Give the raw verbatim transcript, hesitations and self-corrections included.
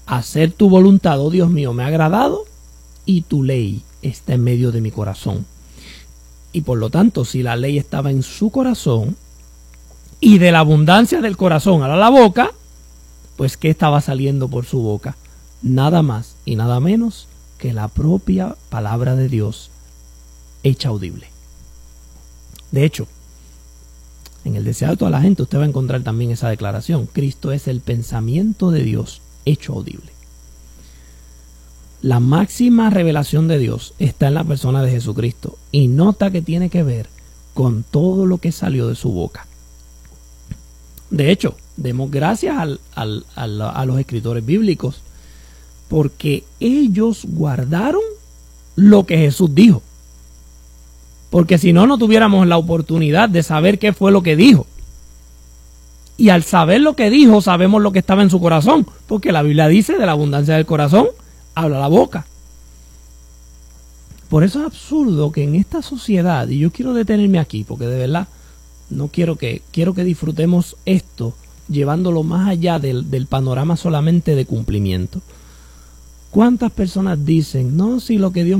hacer tu voluntad, oh Dios mío, me ha agradado y tu ley está en medio de mi corazón. Y por lo tanto, si la ley estaba en su corazón y de la abundancia del corazón a la boca, pues ¿qué estaba saliendo por su boca? Nada más y nada menos que la propia palabra de Dios hecha audible. De hecho, en el deseado de toda la gente usted va a encontrar también esa declaración: Cristo es el pensamiento de Dios hecho audible. La máxima revelación de Dios está en la persona de Jesucristo, y nota que tiene que ver con todo lo que salió de su boca. De hecho, demos gracias al, al, al, a los escritores bíblicos, porque ellos guardaron lo que Jesús dijo. Porque si no, no tuviéramos la oportunidad de saber qué fue lo que dijo. Y al saber lo que dijo, sabemos lo que estaba en su corazón, porque la Biblia dice: de la abundancia del corazón habla la boca. Por eso es absurdo que en esta sociedad, y yo quiero detenerme aquí, porque de verdad no quiero que, quiero que disfrutemos esto, llevándolo más allá del, del panorama solamente de cumplimiento. ¿Cuántas personas dicen: no, si lo que Dios